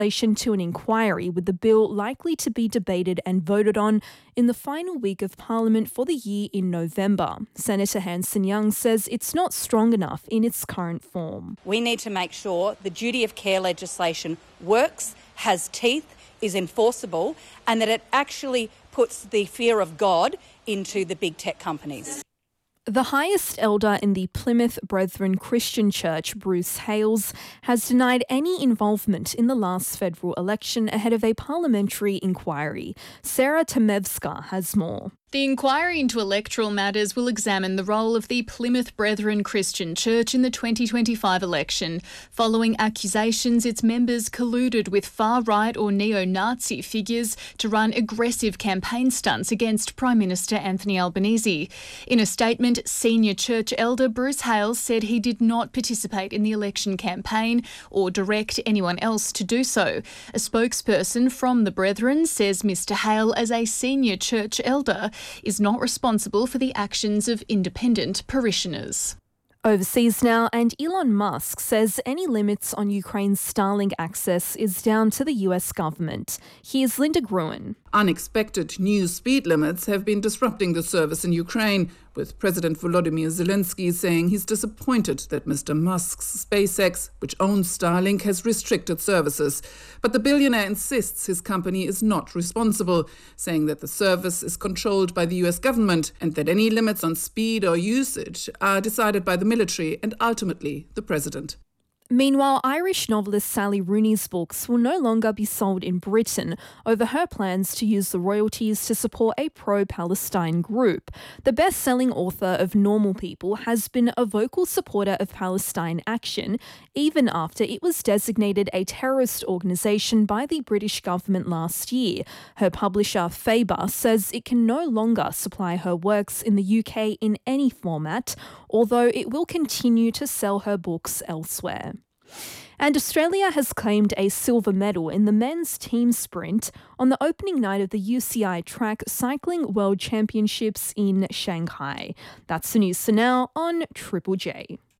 relation to an inquiry, with the bill likely to be debated and voted on in the final week of Parliament for the year in November. Senator Hanson-Young says it's not strong enough in its current form. We need to make sure the duty of care legislation works, has teeth, is enforceable, and that it actually puts the fear of God into the big tech companies. The highest elder in the Plymouth Brethren Christian Church, Bruce Hales, has denied any involvement in the last federal election ahead of a parliamentary inquiry. Sarah Temevska has more. The inquiry into electoral matters will examine the role of the Plymouth Brethren Christian Church in the 2025 election, following accusations its members colluded with far-right or neo-Nazi figures to run aggressive campaign stunts against Prime Minister Anthony Albanese. In a statement, senior church elder Bruce Hales said he did not participate in the election campaign or direct anyone else to do so. A spokesperson from the Brethren says Mr Hale, as a senior church elder, is not responsible for the actions of independent parishioners. Overseas now, and Elon Musk says any limits on Ukraine's Starlink access is down to the US government. Here's Linda Gruen. Unexpected new speed limits have been disrupting the service in Ukraine, with President Volodymyr Zelensky saying he's disappointed that Mr. Musk's SpaceX, which owns Starlink, has restricted services. But the billionaire insists his company is not responsible, saying that the service is controlled by the US government and that any limits on speed or usage are decided by the military and ultimately the president. Meanwhile, Irish novelist Sally Rooney's books will no longer be sold in Britain over her plans to use the royalties to support a pro-Palestine group. The best-selling author of Normal People has been a vocal supporter of Palestine action, even after it was designated a terrorist organisation by the British government last year. Her publisher, Faber, says it can no longer supply her works in the UK in any format, although it will continue to sell her books elsewhere. And Australia has claimed a silver medal in the men's team sprint on the opening night of the UCI Track Cycling World Championships in Shanghai. That's the news for now on Triple J.